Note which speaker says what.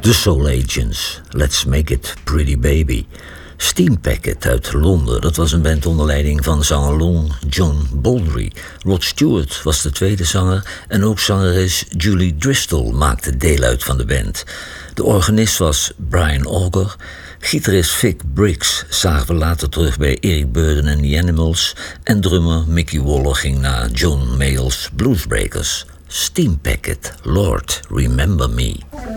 Speaker 1: The Soul Agents, Let's Make It Pretty Baby. Steam Packet uit Londen, dat was een band onder leiding van zanger Long John Baldry. Rod Stewart was de tweede zanger en ook zangeres Julie Driscoll maakte deel uit van de band. De organist was Brian Auger. Gitarist Vic Briggs zagen we later terug bij Eric Burdon en The Animals. En drummer Mickey Waller ging naar John Mayall's Bluesbreakers. Steam Packet, Lord, Remember Me.